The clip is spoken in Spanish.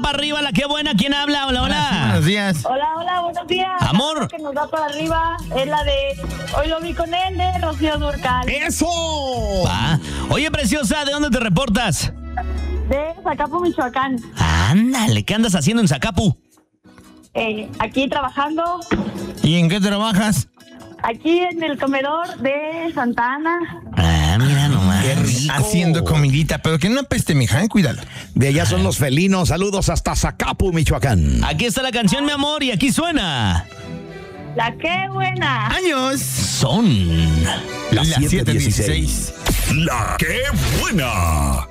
para arriba, la que buena. ¿Quién habla? Hola, hola. Buenos días. Hola, buenos días. Amor. La que nos da para arriba es la de Hoy lo vi con él, de Rocío Dúrcal. ¡Eso! Va. Oye, preciosa, ¿de dónde te reportas? De Zacapu, Michoacán. Ándale, ¿qué andas haciendo en Zacapu? Aquí trabajando, ¿Y en qué trabajas? aquí en el comedor de Santa Ana. Ah, mira nomás. Qué rico. Haciendo comidita, pero que no apeste, mija, cuídalo. De allá son los felinos. Saludos hasta Zacapu, Michoacán. Aquí está la canción, mi amor, y aquí suena. La que buena. ¡Años! Son La La 7:16. 7:16. La que buena.